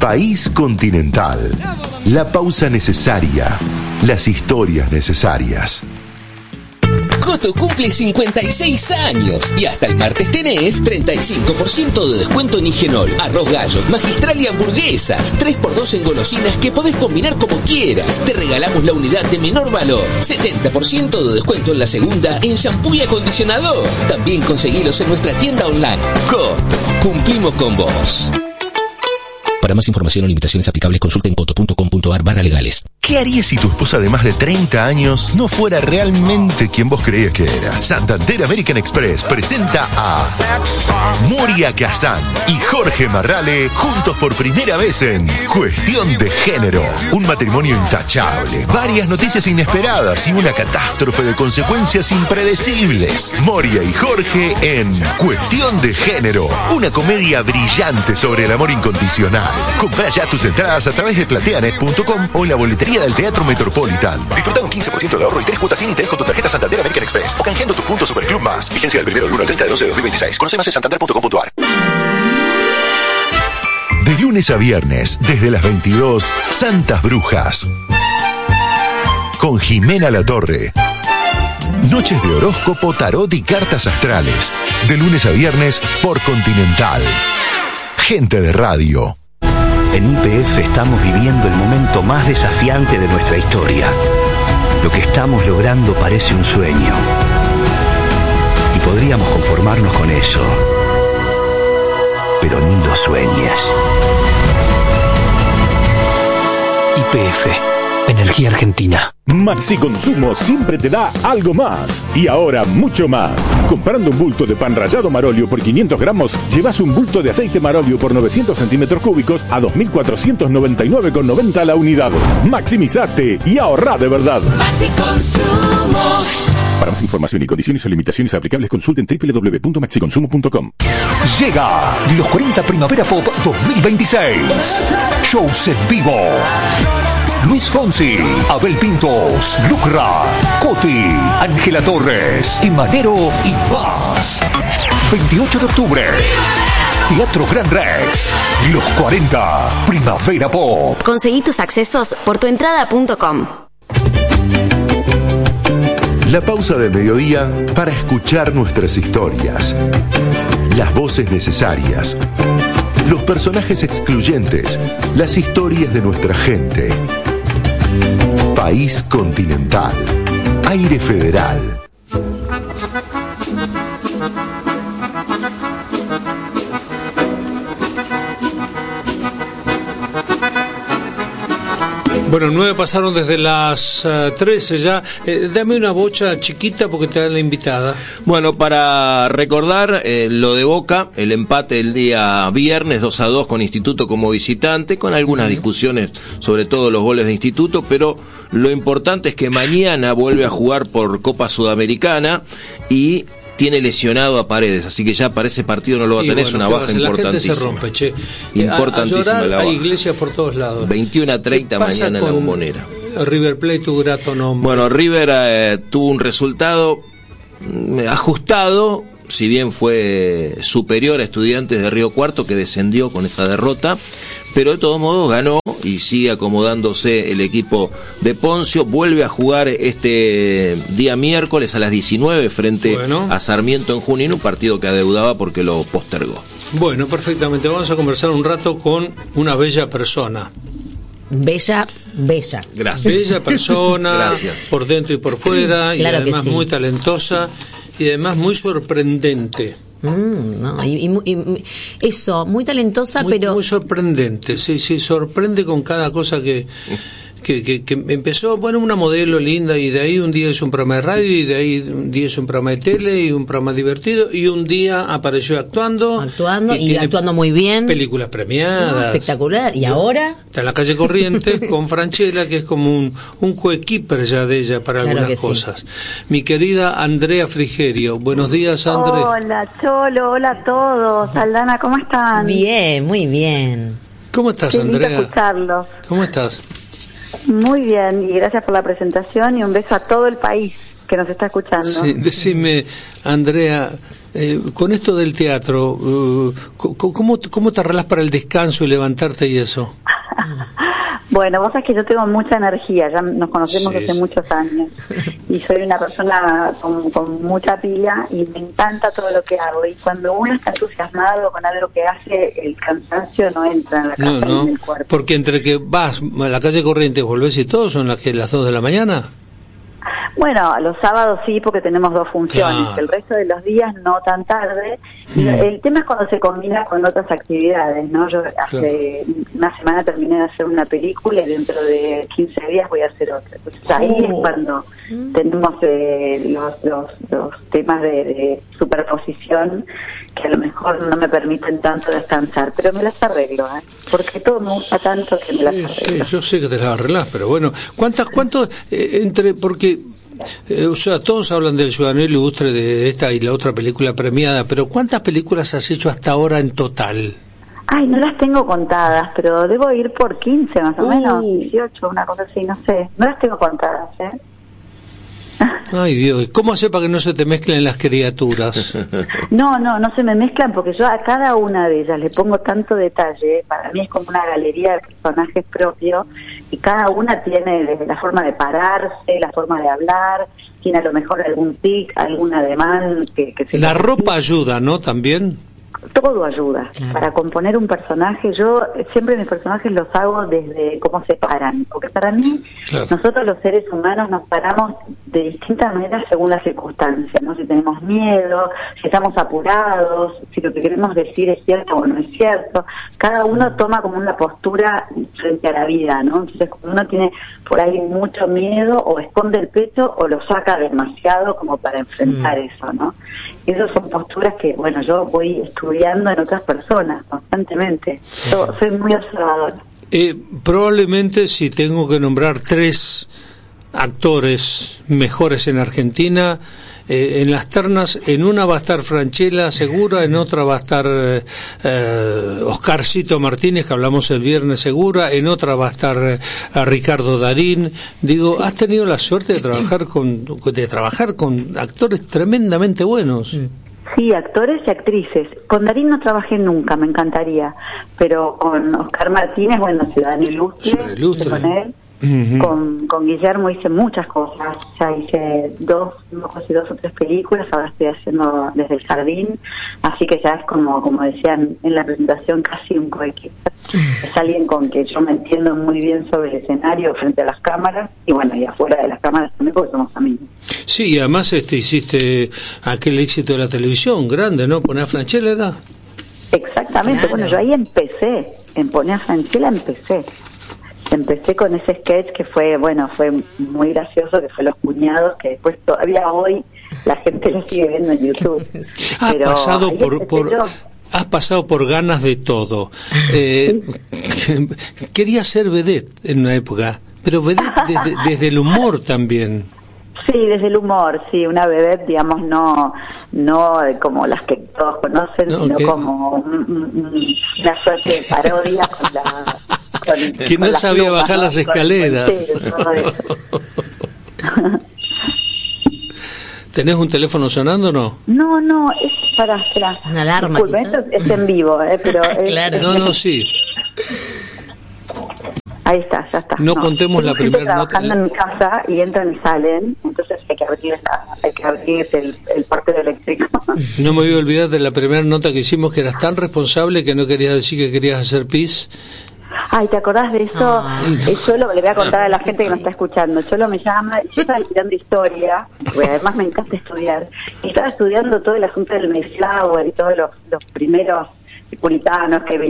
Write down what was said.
País Continental. La pausa necesaria. Las historias necesarias. Coto cumple 56 años y hasta el martes tenés 35% de descuento en Higienol, arroz gallo, magistral y hamburguesas. 3x2 en golosinas que podés combinar como quieras. Te regalamos la unidad de menor valor. 70% de descuento en la segunda en shampoo y acondicionador. También conseguilos en nuestra tienda online. Coto, cumplimos con vos. Para más información o limitaciones aplicables, consulten coto.com.ar/legales. ¿Qué harías si tu esposa de más de 30 años no fuera realmente quien vos creías que era? Santander American Express presenta a Moria Kazan y Jorge Marrale juntos por primera vez en Cuestión de Género. Un matrimonio intachable, varias noticias inesperadas y una catástrofe de consecuencias impredecibles. Moria y Jorge en Cuestión de Género, una comedia brillante sobre el amor incondicional. Comprá ya tus entradas a través de plateanet.com o en la boletería del Teatro Metropolitan. Disfruta un 15% de ahorro y 3 cuotas sin interés con tu tarjeta Santander American Express o canjeando tus puntos Superclub Más. Vigencia del 1 al 30 de 12 de 2026. Conoce más en santander.com.ar. De lunes a viernes, desde las 22, Santas Brujas. Con Jimena Latorre. Noches de horóscopo, tarot y cartas astrales. De lunes a viernes por Continental. Gente de radio. En YPF estamos viviendo el momento más desafiante de nuestra historia. Lo que estamos logrando parece un sueño. Y podríamos conformarnos con eso. Pero ni lo sueñes. YPF, Energía Argentina. Maxi Consumo siempre te da algo más. Y ahora mucho más. Comprando un bulto de pan rallado Marolio por 500 gramos, llevas un bulto de aceite Marolio por 900 centímetros cúbicos a 2.499,90 la unidad. Maximizate y ahorrá de verdad. Maxi Consumo. Para más información y condiciones o limitaciones aplicables, consulten www.maxiconsumo.com. Llega los 40 Primavera Pop 2026. Shows en vivo. Luis Fonsi, Abel Pintos, Lucra, Coti, Ángela Torres, Imanero y más. 28 de octubre, Teatro Gran Rex. Los 40 Primavera Pop. Conseguí tus accesos por tuentrada.com. La pausa del mediodía para escuchar nuestras historias. Las voces necesarias. Los personajes excluyentes. Las historias de nuestra gente. País Continental. Aire Federal. Bueno, 9 pasaron desde las 13 ya. Dame una bocha chiquita porque te dan la invitada. Bueno, para recordar lo de Boca, el empate el día viernes 2-2 con Instituto como visitante, con algunas discusiones sobre todo los goles de Instituto, pero lo importante es que mañana vuelve a jugar por Copa Sudamericana y tiene lesionado a Paredes, así que ya para ese partido no lo va a tener, es una baja importantísima. La gente se rompe, che. Importantísima a llorar, la baja. Hay iglesias por todos lados. 21:30 mañana en La Bombonera. River Plate, tu grato nombre. Bueno, River tuvo un resultado ajustado, si bien fue superior a Estudiantes de Río Cuarto, que descendió con esa derrota, pero de todos modos ganó y sigue acomodándose el equipo de Poncio. Vuelve a jugar este día miércoles a las 19 frente a Sarmiento en Junín, un partido que adeudaba porque lo postergó. Bueno, perfectamente. Vamos a conversar un rato con una bella persona. Bella. Gracias. Bella persona, gracias. Por dentro y por fuera, Claro, y además que sí. muy talentosa y además muy sorprendente. No, y eso, muy talentosa, pero muy sorprendente, sí, sorprende con cada cosa que empezó, bueno, una modelo linda, y de ahí un día hizo un programa de radio, y de ahí un día hizo un programa de tele y un programa divertido, y un día apareció actuando y actuando muy bien, películas premiadas, espectacular, y ahora está en la calle Corrientes con Franchella, que es como un coequiper ya de ella para algunas cosas. Sí. Mi querida Andrea Frigerio, buenos días, Andrea. Hola, Cholo, hola a todos. Aldana, ¿cómo están? Bien, muy bien. ¿Cómo estás, Qué Andrea? lindo escucharlos. ¿Cómo estás? Muy bien, y gracias por la presentación, y un beso a todo el país que nos está escuchando. Sí, decime, Andrea, con esto del teatro, ¿cómo te arreglas para el descanso y levantarte y eso? Bueno, vos sabés que yo tengo mucha energía, ya nos conocemos hace muchos años y soy una persona con mucha pila y me encanta todo lo que hago, y cuando uno está entusiasmado con algo que hace, el cansancio no entra en la cabeza ni en el cuerpo. Porque entre que vas a la calle Corrientes, volvés y todo, son las 2 de la mañana. Bueno, los sábados sí, porque tenemos 2 funciones, claro. El resto de los días no tan tarde. Y el tema es cuando se combina con otras actividades, ¿no? Yo hace una semana terminé de hacer una película y dentro de 15 días voy a hacer otra. Entonces ahí es cuando tenemos los temas de superposición que a lo mejor no me permiten tanto descansar, pero me las arreglo, porque todo me gusta tanto que me las arreglo. Sí, yo sé que te las arreglás, pero bueno, porque o sea, todos hablan del Ciudadano Ilustre, de esta y la otra película premiada, pero ¿cuántas películas has hecho hasta ahora en total? Ay, no las tengo contadas, pero debo ir por 15 más o menos, 18, una cosa así, no sé, no las tengo contadas, Ay, Dios, ¿cómo hace para que no se te mezclen las criaturas? No se me mezclan, porque yo a cada una de ellas le pongo tanto detalle. Para mí es como una galería de personajes propios, y cada una tiene desde la forma de pararse, la forma de hablar, tiene a lo mejor algún tic, algún ademán que se... La ropa ayuda, ¿no? También. Todo ayuda. Claro. Para componer un personaje, yo siempre mis personajes los hago desde cómo se paran, porque para mí, claro, nosotros los seres humanos nos paramos de distintas maneras según las circunstancias, ¿no? Si tenemos miedo, si estamos apurados, si lo que queremos decir es cierto o no es cierto, cada uno toma como una postura frente a la vida, ¿no? Entonces, cuando uno tiene por ahí mucho miedo, o esconde el pecho o lo saca demasiado como para enfrentar eso, ¿no? Y esas son posturas que, bueno, yo voy estudiando en otras personas constantemente. Yo soy muy observadora. Probablemente, si tengo que nombrar 3 actores mejores en Argentina, en las ternas, en una va a estar Franchella segura, en otra va a estar Oscarcito Martínez, que hablamos el viernes, segura, en otra va a estar Ricardo Darín. Digo, has tenido la suerte de trabajar con actores tremendamente buenos. Sí, actores y actrices. Con Darín no trabajé nunca, me encantaría, pero con Oscar Martínez, bueno, Ciudadano Ilustre, con él. Con Guillermo hice muchas cosas, ya hice 2 o 3 películas, ahora estoy haciendo Desde el Jardín, así que ya es como decían en la presentación, casi un coequiper. Es alguien con que yo me entiendo muy bien sobre el escenario frente a las cámaras, y bueno, y afuera de las cámaras también, porque somos amigos. Sí, y además hiciste aquel éxito de la televisión grande, ¿no? Poné a Franchella, ¿era? Exactamente, claro. Bueno, yo ahí empecé, en Poné a Franchella empecé con ese sketch que fue muy gracioso, que fue Los Cuñados, que después todavía hoy la gente lo sigue viendo en YouTube. Has pasado por ganas de todo. Quería ser vedette en una época, pero vedette desde el humor también. Sí, desde el humor, sí, una vedette, digamos, no como las que todos conocen, sino como una suerte de parodia con la... Que no sabía bajar las escaleras. ¿Tenés un teléfono sonando o no? No, es para... Una alarma. Disculpe, esto es en vivo, pero... Claro. No, sí. Ahí está, ya está. No contemos la primera nota. Trabajando en mi casa y entran y salen, entonces hay que abrir el portero eléctrico. No me voy a olvidar de la primera nota que hicimos, que eras tan responsable que no querías decir que querías hacer pis. Ay, ¿te acordás de eso? Cholo, le voy a contar a la gente que nos está escuchando. Cholo me llama, yo estaba estudiando historia, porque además me encanta estudiar, y estaba estudiando todo el asunto del Mayflower y todos los primeros puritanos que